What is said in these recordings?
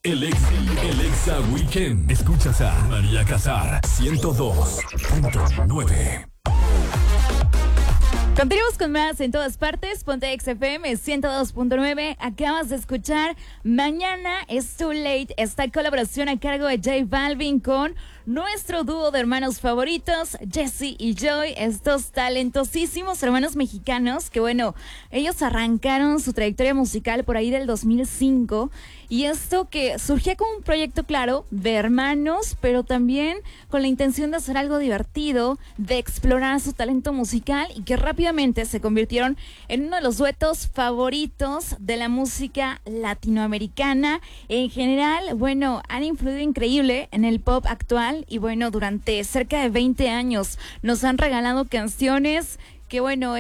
El Exa Weekend. Escuchas a María Casar, 102.9. Continuamos con más en todas partes. Ponte XFM 102.9. Acabas de escuchar Mañana es Too Late. Esta colaboración a cargo de J Balvin con nuestro dúo de hermanos favoritos, Jesse y Joy. Estos talentosísimos hermanos mexicanos que, bueno, ellos arrancaron su trayectoria musical por ahí del 2005. Y esto que surgía como un proyecto, claro, de hermanos, pero también con la intención de hacer algo divertido, de explorar su talento musical y que rápidamente se convirtieron en uno de los duetos favoritos de la música latinoamericana. En general, bueno, han influido increíble en el pop actual y bueno, durante cerca de 20 años nos han regalado canciones que bueno,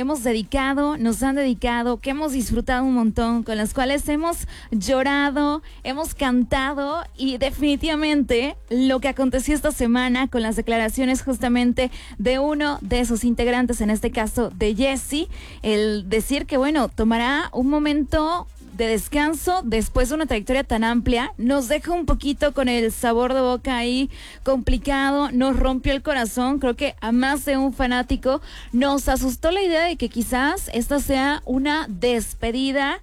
nos han dedicado, que hemos disfrutado un montón, con las cuales hemos llorado, hemos cantado y definitivamente lo que aconteció esta semana con las declaraciones justamente de uno de sus integrantes, en este caso de Jesse, el decir que bueno, tomará un momento de descanso después de una trayectoria tan amplia, nos deja un poquito con el sabor de boca ahí complicado, nos rompió el corazón, creo que a más de un fanático nos asustó la idea de que quizás esta sea una despedida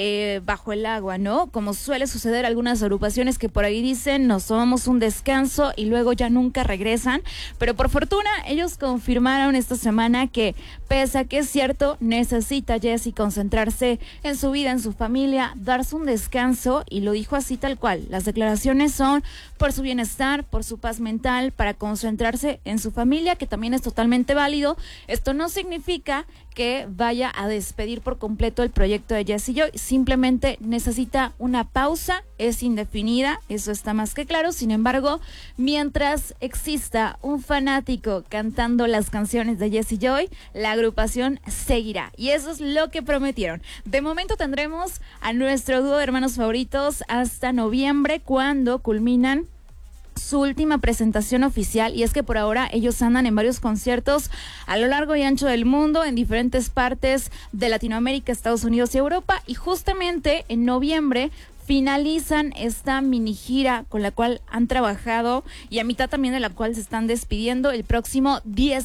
bajo el agua, ¿no? Como suele suceder algunas agrupaciones que por ahí dicen, nos tomamos un descanso y luego ya nunca regresan, pero por fortuna ellos confirmaron esta semana que pese a que es cierto, necesita Jesse concentrarse en su vida, en su familia, darse un descanso, y lo dijo así tal cual. Las declaraciones son por su bienestar, por su paz mental, para concentrarse en su familia, que también es totalmente válido. Esto no significa que vaya a despedir por completo el proyecto de Jesse Joy, simplemente necesita una pausa, es indefinida, eso está más que claro. Sin embargo, mientras exista un fanático cantando las canciones de Jesse Joy, la agrupación seguirá, y eso es lo que prometieron. De momento tendremos a nuestro dúo de hermanos favoritos hasta noviembre, cuando culminan su última presentación oficial, y es que por ahora ellos andan en varios conciertos a lo largo y ancho del mundo, en diferentes partes de Latinoamérica, Estados Unidos y Europa, y justamente en noviembre finalizan esta mini gira con la cual han trabajado y a mitad también de la cual se están despidiendo el próximo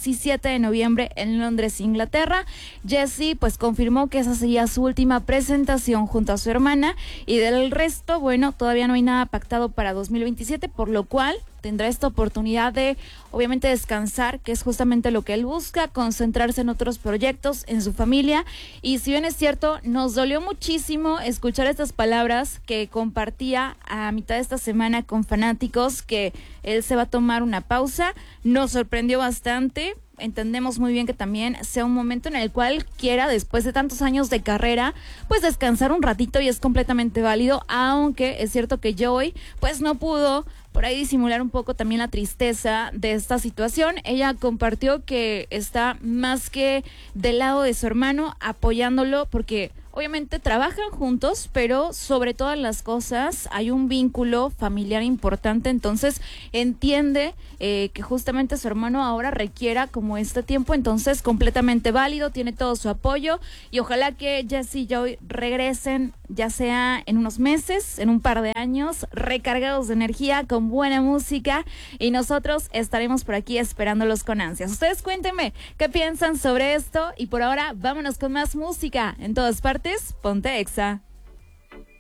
17 de noviembre en Londres, Inglaterra. Jesse pues confirmó que esa sería su última presentación junto a su hermana, y del resto, bueno, todavía no hay nada pactado para 2027, por lo cual tendrá esta oportunidad de obviamente descansar, que es justamente lo que él busca, concentrarse en otros proyectos, en su familia. Y si bien es cierto, nos dolió muchísimo escuchar estas palabras que compartía a mitad de esta semana con fanáticos, que él se va a tomar una pausa. Nos sorprendió bastante. Entendemos muy bien que también sea un momento en el cual quiera, después de tantos años de carrera, pues descansar un ratito, y es completamente válido, aunque es cierto que Joy pues no pudo por ahí disimular un poco también la tristeza de esta situación. Ella compartió que está más que del lado de su hermano, apoyándolo, porque obviamente trabajan juntos, pero sobre todas las cosas hay un vínculo familiar importante. Entonces entiende que justamente su hermano ahora requiera como este tiempo, entonces completamente válido, tiene todo su apoyo, y ojalá que Jesse y Joy regresen, ya sea en unos meses, en un par de años, recargados de energía, con buena música, y nosotros estaremos por aquí esperándolos con ansias. Ustedes cuéntenme qué piensan sobre esto, y por ahora vámonos con más música en todas partes. Ponte Exa.